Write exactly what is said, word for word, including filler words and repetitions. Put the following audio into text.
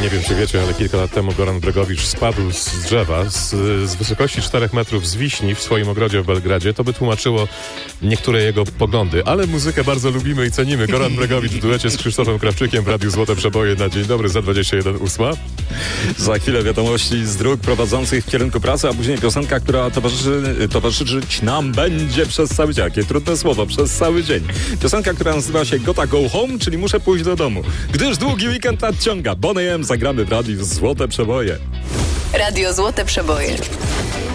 Nie wiem, czy wiecie, ale kilka lat temu Goran Bregowicz spadł z drzewa z, z wysokości czterech metrów z wiśni w swoim ogrodzie w Belgradzie. To by tłumaczyło niektóre jego poglądy, ale muzykę bardzo lubimy i cenimy. Goran Bregowicz w duecie z Krzysztofem Krawczykiem w Radiu Złote Przeboje na dzień dobry za dwadzieścia jeden ósma. Za chwilę wiadomości z dróg prowadzących w kierunku pracy, a później piosenka, która towarzyszy, towarzyszyć nam będzie przez cały dzień. Jakie trudne słowo, przez cały dzień. Piosenka, która nazywa się Gotta Go Home, czyli muszę pójść do domu. Gdyż długi weekend nadciąga. Boney M zagramy w Radiu Złote Przeboje. Radio Złote Przeboje.